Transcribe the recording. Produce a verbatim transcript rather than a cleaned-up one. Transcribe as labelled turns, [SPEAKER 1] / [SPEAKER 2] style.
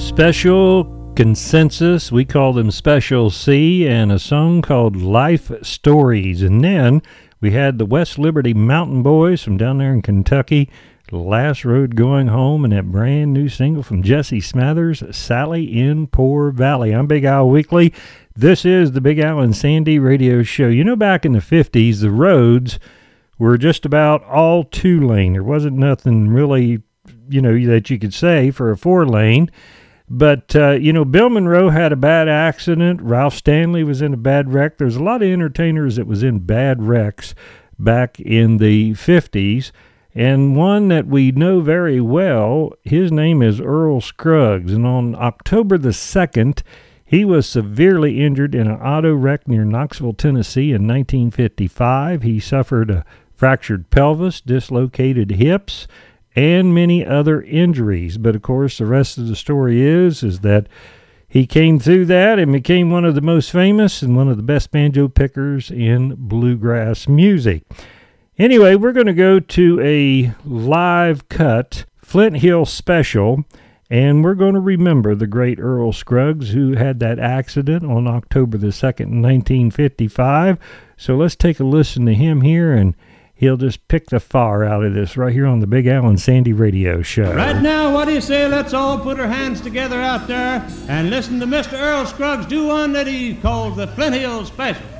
[SPEAKER 1] Special Consensus, we call them Special C, and a song called Life Stories. And then we had the West Liberty Mountain Boys from down there in Kentucky, Last Road Going Home, and that brand new single from Jesse Smathers, Sally in Poor Valley. I'm Big Al Weekly. This is the Big Al and Sandy radio show. You know, back in the fifties, the roads were just about all two-lane. There wasn't nothing really, you know, that you could say for a four-lane. But, uh, you know, Bill Monroe had a bad accident. Ralph Stanley was in a bad wreck. There's a lot of entertainers that was in bad wrecks back in the fifties. And one that we know very well, his name is Earl Scruggs. And on October the second, he was severely injured in an auto wreck near Knoxville, Tennessee in nineteen fifty-five. He suffered a fractured pelvis, dislocated hips, and many other injuries. But of course, the rest of the story is, is that he came through that and became one of the most famous and one of the best banjo pickers in bluegrass music. Anyway, we're going to go to a live cut Flint Hill special, and we're going to remember the great Earl Scruggs, who had that accident on October the second, nineteen fifty-five. So let's take a listen to him here, and he'll just pick the fire out of this right here on the Big Al and Sandy radio show.
[SPEAKER 2] Right now, what do you say? Let's all put our hands together out there and listen to Mister Earl Scruggs do one that he calls the Flint Hill Special.